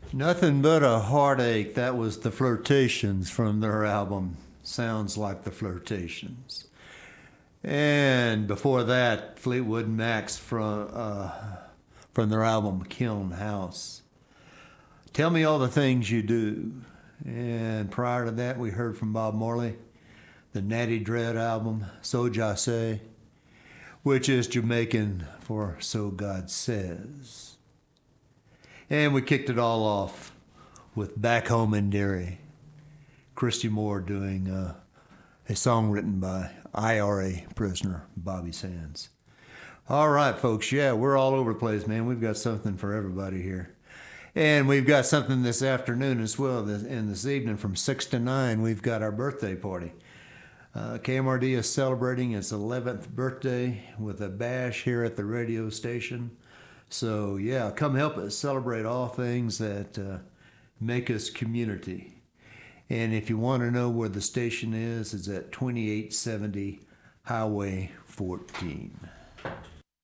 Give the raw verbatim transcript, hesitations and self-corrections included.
Nothing but a heartache. That was the Flirtations from their album Sounds Like the Flirtations. And before that, Fleetwood Mac's from, uh, from their album Kiln House. Tell Me All the Things You Do. And prior to that, we heard from Bob Marley, the Natty Dread album, So Ja Say, which is Jamaican for So God Says. And we kicked it all off with Back Home in Derry, Christy Moore doing uh, a song written by I R A prisoner Bobby Sands. All right, folks, yeah, we're all over the place, man. We've got something for everybody here. And we've got something this afternoon as well. And this evening from six to nine, we've got our birthday party. Uh, K M R D is celebrating its eleventh birthday with a bash here at the radio station. So, yeah, come help us celebrate all things that uh, make us community. And if you want to know where the station is, it's at twenty-eight seventy Highway fourteen.